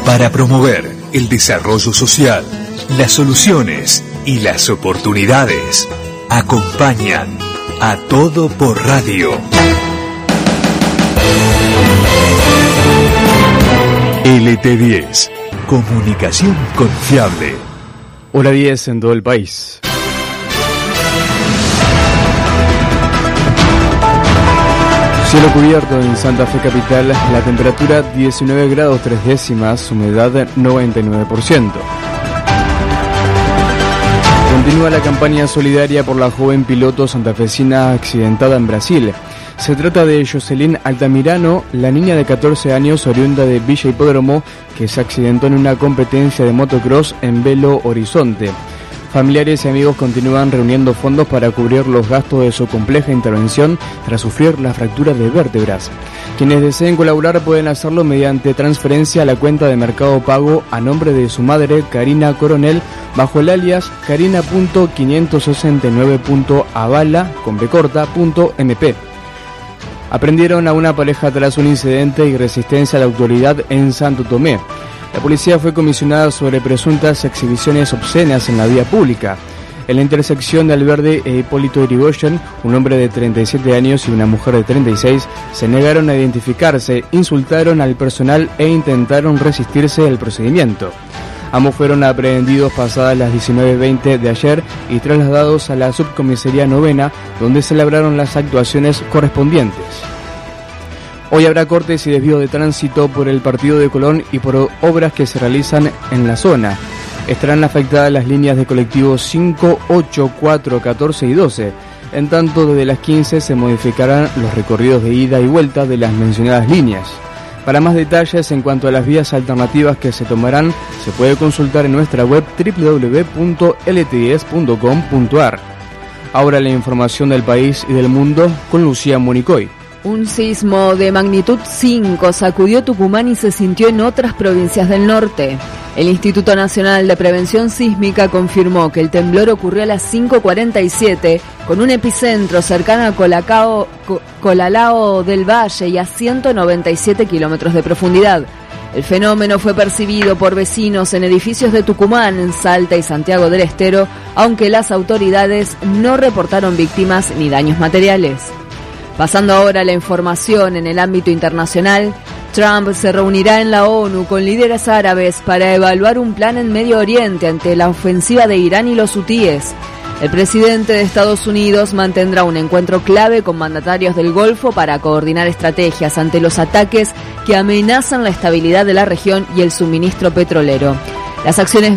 para promover el desarrollo social, las soluciones y las oportunidades. Acompañan a Todo por Radio. LT10, comunicación confiable. Hora 10 en todo el país. Cielo cubierto en Santa Fe capital, la temperatura 19 grados 3 décimas, humedad 99%. Continúa la campaña solidaria por la joven piloto santafesina accidentada en Brasil. Se trata de Jocelyn Altamirano, la niña de 14 años oriunda de Villa Hipódromo, que se accidentó en una competencia de motocross en Belo Horizonte. Familiares y amigos continúan reuniendo fondos para cubrir los gastos de su compleja intervención tras sufrir la fractura de vértebras. Quienes deseen colaborar pueden hacerlo mediante transferencia a la cuenta de Mercado Pago a nombre de su madre, Karina Coronel, bajo el alias karina.569.avala.mp. Aprendieron a una pareja tras un incidente y resistencia a la autoridad en Santo Tomé. La policía fue comisionada sobre presuntas exhibiciones obscenas en la vía pública. En la intersección de Alverde e Hipólito Yrigoyen, un hombre de 37 años y una mujer de 36 se negaron a identificarse, insultaron al personal e intentaron resistirse al procedimiento. Ambos fueron aprehendidos pasadas las 19:20 de ayer y trasladados a la subcomisaría novena, donde se labraron las actuaciones correspondientes. Hoy habrá cortes y desvío de tránsito por el partido de Colón y por obras que se realizan en la zona. Estarán afectadas las líneas de colectivos 5, 8, 4, 14 y 12. En tanto, desde las 15 se modificarán los recorridos de ida y vuelta de las mencionadas líneas. Para más detalles en cuanto a las vías alternativas que se tomarán, se puede consultar en nuestra web www.lt10.com.ar. Ahora la información del país y del mundo con Lucía Monicoy. Un sismo de magnitud 5 sacudió Tucumán y se sintió en otras provincias del norte. El Instituto Nacional de Prevención Sísmica confirmó que el temblor ocurrió a las 5:47 con un epicentro cercano a Colalao del Valle y a 197 kilómetros de profundidad. El fenómeno fue percibido por vecinos en edificios de Tucumán, en Salta y Santiago del Estero, aunque las autoridades no reportaron víctimas ni daños materiales. Pasando ahora a la información en el ámbito internacional, Trump se reunirá en la ONU con líderes árabes para evaluar un plan en Medio Oriente ante la ofensiva de Irán y los hutíes. El presidente de Estados Unidos mantendrá un encuentro clave con mandatarios del Golfo para coordinar estrategias ante los ataques que amenazan la estabilidad de la región y el suministro petrolero. Las acciones